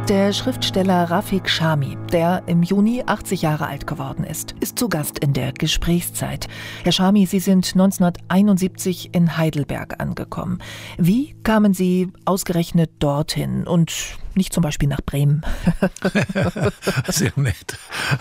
Der Schriftsteller Rafik Chami, der im Juni 80 Jahre alt geworden ist zu Gast in der Gesprächszeit. Herr Chami, Sie sind 1971 in Heidelberg angekommen. Wie kamen Sie ausgerechnet dorthin und nicht zum Beispiel nach Bremen? Sehr nett.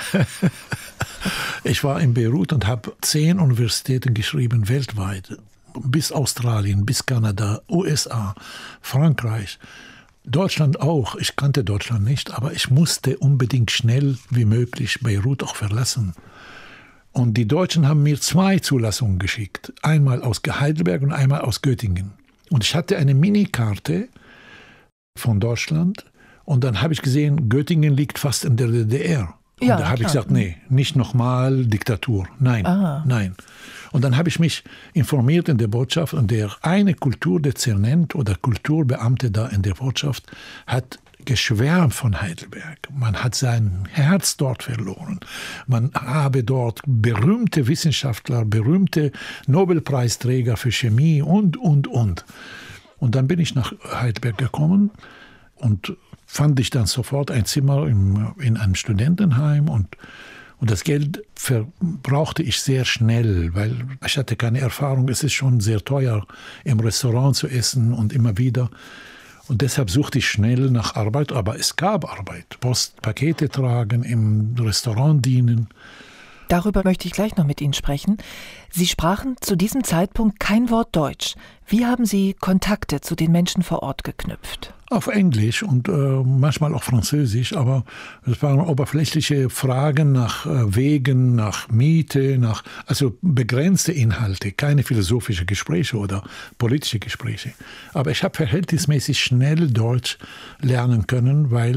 Ich war in Beirut und habe 10 Universitäten geschrieben, weltweit. Bis Australien, bis Kanada, USA, Frankreich. Deutschland auch. Ich kannte Deutschland nicht, aber ich musste unbedingt schnell wie möglich Beirut auch verlassen. Und die Deutschen haben mir 2 Zulassungen geschickt. Einmal aus Heidelberg und einmal aus Göttingen. Und ich hatte eine Minikarte von Deutschland. Und dann habe ich gesehen, Göttingen liegt fast in der DDR. Und ja, da habe ich gesagt, nee, nicht nochmal Diktatur. Nein, nein. Und dann habe ich mich informiert in der Botschaft und der eine Kulturdezernent oder Kulturbeamte da in der Botschaft hat geschwärmt von Heidelberg. Man hat sein Herz dort verloren. Man habe dort berühmte Wissenschaftler, berühmte Nobelpreisträger für Chemie und. Und dann bin ich nach Heidelberg gekommen und fand ich dann sofort ein Zimmer in einem Studentenheim und das Geld verbrauchte ich sehr schnell, weil ich hatte keine Erfahrung. Es ist schon sehr teuer, im Restaurant zu essen und immer wieder. Und deshalb suchte ich schnell nach Arbeit, aber es gab Arbeit. Post, Pakete tragen, im Restaurant dienen. Darüber möchte ich gleich noch mit Ihnen sprechen. Sie sprachen zu diesem Zeitpunkt kein Wort Deutsch. Wie haben Sie Kontakte zu den Menschen vor Ort geknüpft? Auf Englisch und manchmal auch Französisch, aber es waren oberflächliche Fragen nach Wegen, nach Miete, also begrenzte Inhalte, keine philosophischen Gespräche oder politische Gespräche. Aber ich habe verhältnismäßig schnell Deutsch lernen können, weil